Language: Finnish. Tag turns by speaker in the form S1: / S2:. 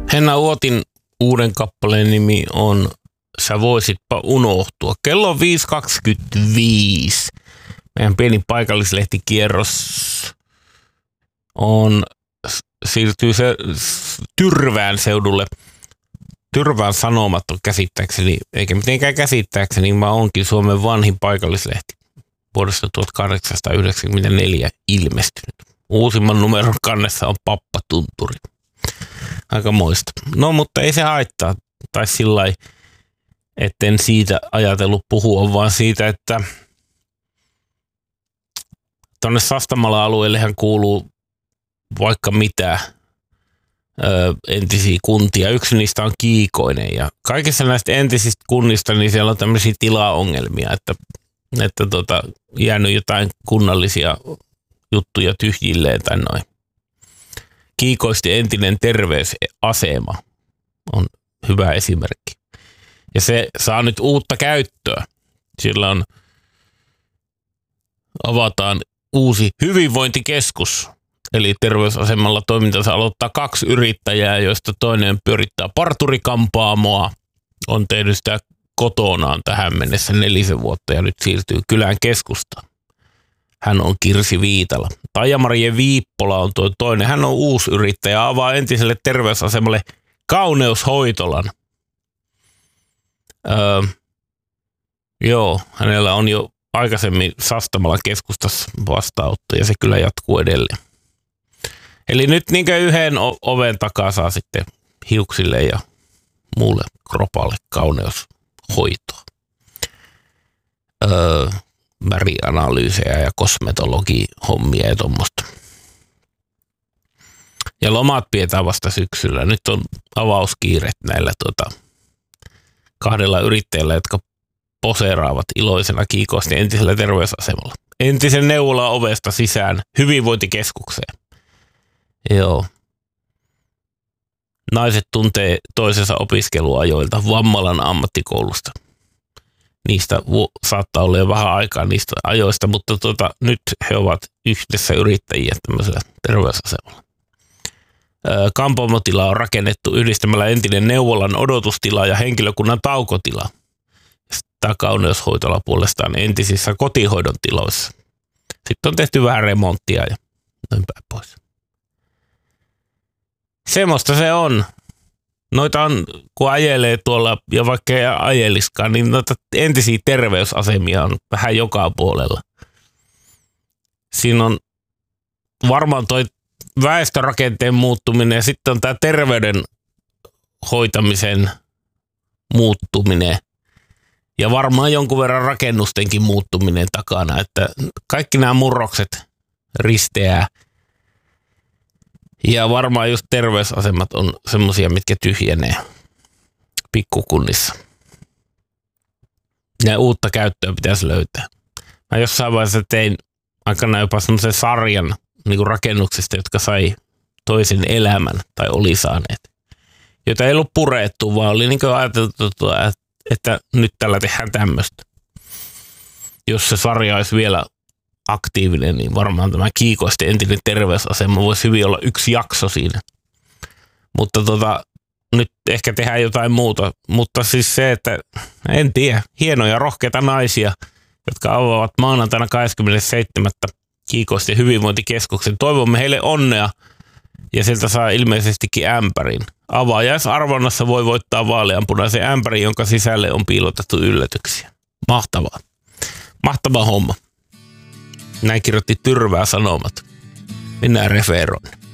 S1: Henna Uotin uuden kappaleen nimi on Sä voisitpa unohtua. Kello on 5.25. Meidän pieni paikallislehtikierros siirtyy Tyrvään seudulle. Tyrvään Sanomat on käsittääkseni, eikä mitenkään käsittääkseni, vaan onkin Suomen vanhin paikallislehti. Vuodesta 1894 ilmestynyt. Uusimman numeron kannessa on Pappatunturi. Aika moista. No, mutta ei se haittaa. Tai sillai, etten siitä ajatellut puhua, vaan siitä, että tuonne Sastamalan alueellehan kuuluu vaikka mitä entisiä kuntia. Yksi niistä on Kiikoinen. Ja kaikissa näistä entisistä kunnista, niin siellä on tämmöisiä tilaongelmia, että jäänyt jotain kunnallisia juttuja tyhjilleen tai noin. Kiikoisten entinen terveysasema on hyvä esimerkki. Ja se saa nyt uutta käyttöä. Sillä avataan uusi hyvinvointikeskus. Eli terveysasemalla toimintansa aloittaa 2 yrittäjää, joista toinen pyörittää parturikampaamoa. On tehnyt sitä kotonaan tähän mennessä 4 vuotta ja nyt siirtyy kylän keskustaan. Hän on Kirsi Viitala. Taija-Marie Viippola on tuo toinen. Hän on uusi yrittäjä, avaa entiselle terveysasemalle kauneushoitolan. Hänellä on jo aikaisemmin Sastamalan keskustassa vastaanotto ja se kyllä jatkuu edelleen. Eli nyt yhden oven takaa saa sitten hiuksille ja muulle kropalle kauneushoitoa. Värianalyysejä ja kosmetologihommia ja tuommoista. Ja lomat pidetään vasta syksyllä. Nyt on avauskiiret näillä 2 yrittäjällä, jotka poseeraavat iloisena kiikosti entisellä terveysasemalla. Entisen neuvolan ovesta sisään hyvinvointikeskukseen. Joo. Naiset tuntee toisensa opiskeluajoilta Vammalan ammattikoulusta. Niistä saattaa olla jo vähän aikaa niistä ajoista, mutta nyt he ovat yhdessä yrittäjiä tämmöisellä terveysasemalla. Kampaamotila on rakennettu yhdistämällä entinen neuvolan odotustila ja henkilökunnan taukotila. Tämä kauneushoitola puolestaan entisissä kotihoidon tiloissa. Sitten on tehty vähän remonttia ja noin päin pois. Semmoista se on. Noita on, kun ajelee tuolla, ja vaikka ei ajeliskaan, niin noita entisiä terveysasemia on vähän joka puolella. Siinä on varmaan toi väestörakenteen muuttuminen ja sitten on tämä terveyden hoitamisen muuttuminen. Ja varmaan jonkun verran rakennustenkin muuttuminen takana, että kaikki nämä murrokset risteää. Ja varmaan just terveysasemat on semmosia, mitkä tyhjenee pikkukunnissa. Ja uutta käyttöä pitäisi löytää. Mä jossain vaiheessa tein aikana jopa semmoisen sarjan niin kuin rakennuksista, jotka sai toisen elämän tai oli saaneet. Joita ei ollut purettu, vaan oli niin kuin ajateltu, että nyt tällä tehdään tämmöistä. Jos se sarja olisi vielä aktiivinen, niin varmaan tämä Kiikoisten entinen terveysasema voisi hyvin olla 1 jakso siinä. Mutta nyt ehkä tehdään jotain muuta. Mutta siis se, että en tiedä, hienoja rohkeita naisia, jotka avaavat maanantaina 27. Kiikoisten hyvinvointikeskuksen. Toivomme heille onnea ja sieltä saa ilmeisestikin ämpärin. Avajaisarvonnassa voi voittaa vaaleanpunaisen ämpärin, jonka sisälle on piilotettu yllätyksiä. Mahtavaa. Mahtava homma. Näin kirjoitti Tyrvää Sanomat. Mennään referoon.